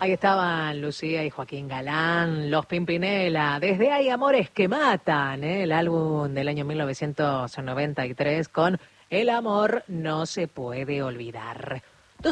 Ahí estaban Lucía y Joaquín Galán, Los Pimpinela, Desde Hay Amores que Matan, el álbum del año 1993 con El amor no se puede olvidar.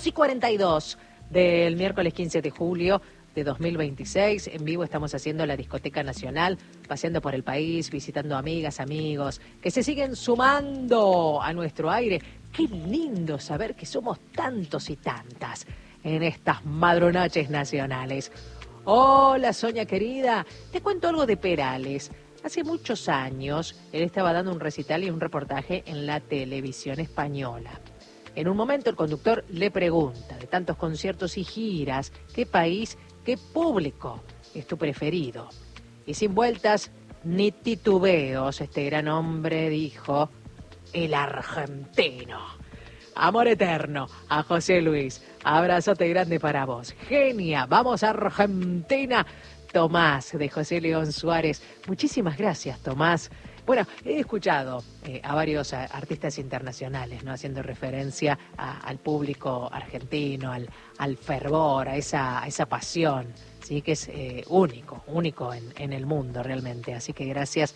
2:42 del miércoles 15 de julio de 2026. En vivo estamos haciendo la Discoteca Nacional, paseando por el país, visitando amigas, amigos, que se siguen sumando a nuestro aire. Qué lindo saber que somos tantos y tantas en estas madrunoches nacionales. Hola, Sonia querida, te cuento algo de Perales. Hace muchos años, él estaba dando un recital y un reportaje en la televisión española. En un momento el conductor le pregunta, de tantos conciertos y giras, ¿qué país, qué público es tu preferido? Y sin vueltas ni titubeos, este gran hombre dijo, el argentino. Amor eterno a José Luis. Abrazote grande para vos. Genia, vamos a Argentina. Tomás, de José León Suárez. Muchísimas gracias, Tomás. Bueno, he escuchado a varios artistas internacionales, ¿no? Haciendo referencia al público argentino, al fervor, a esa pasión, ¿sí? Que es único en el mundo realmente. Así que gracias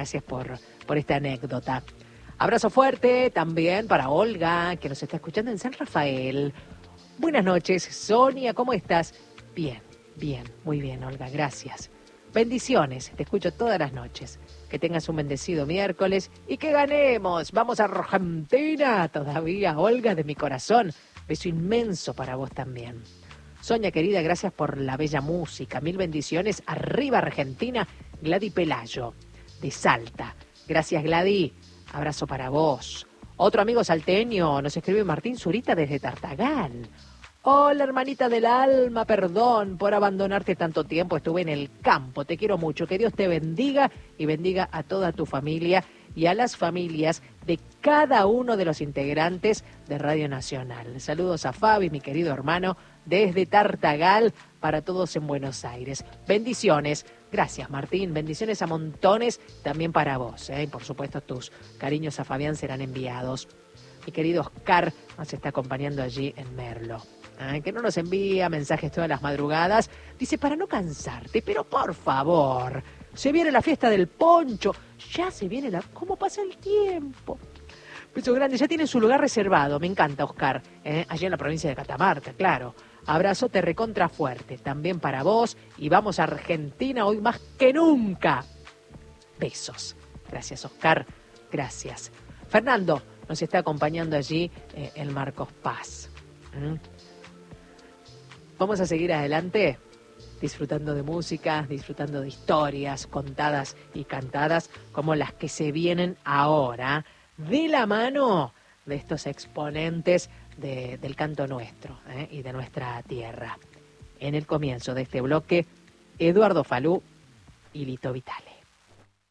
por esta anécdota. Abrazo fuerte también para Olga, que nos está escuchando en San Rafael. Buenas noches, Sonia, ¿cómo estás? Bien, muy bien, Olga, gracias. Bendiciones, te escucho todas las noches. Que tengas un bendecido miércoles y que ganemos. Vamos a Argentina todavía, Olga, de mi corazón. Beso inmenso para vos también. Sonia, querida, gracias por la bella música. Mil bendiciones. Arriba Argentina, Glady Pelayo, de Salta. Gracias, Glady. Abrazo para vos. Otro amigo salteño nos escribe Martín Zurita desde Tartagal. Hola, hermanita del alma, perdón por abandonarte tanto tiempo. Estuve en el campo, te quiero mucho. Que Dios te bendiga y bendiga a toda tu familia y a las familias de cada uno de los integrantes de Radio Nacional. Saludos a Fabi, mi querido hermano, desde Tartagal, para todos en Buenos Aires. Bendiciones. Gracias, Martín. Bendiciones a montones también para vos. Y por supuesto, tus cariños a Fabián serán enviados. Mi querido Oscar nos está acompañando allí en Merlo. Que no nos envía mensajes todas las madrugadas. Dice, para no cansarte, pero por favor, se viene la fiesta del poncho. Ya se viene la... ¿Cómo pasa el tiempo? Beso grande, ya tiene su lugar reservado. Me encanta, Oscar. Allí en la provincia de Catamarca, claro. Abrazote recontra fuerte, también para vos. Y vamos a Argentina hoy más que nunca. Besos. Gracias, Oscar. Gracias. Fernando nos está acompañando allí en Marcos Paz. Vamos a seguir adelante disfrutando de música, disfrutando de historias contadas y cantadas como las que se vienen ahora, de la mano de estos exponentes del canto nuestro y de nuestra tierra. En el comienzo de este bloque, Eduardo Falú y Lito Vitale.